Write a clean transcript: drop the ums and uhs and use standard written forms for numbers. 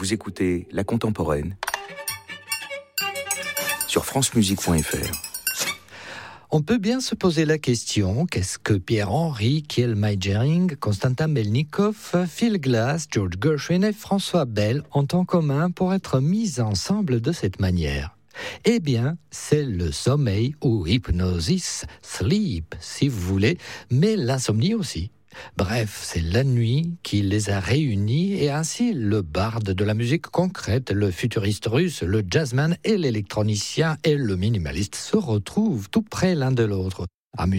Vous écoutez La Contemporaine sur francemusique.fr. On peut bien se poser la question, qu'est-ce que Pierre-Henry, Kiel Meijering, Konstantin Melnikov, Phil Glass, George Gershwin et François Bell ont en commun pour être mis ensemble de cette manière? Eh bien, c'est le sommeil ou hypnosis, sleep si vous voulez, mais l'insomnie aussi. Bref, c'est la nuit qui les a réunis et ainsi le barde de la musique concrète, le futuriste russe, le jazzman et l'électronicien et le minimaliste se retrouvent tout près l'un de l'autre. Amusant ?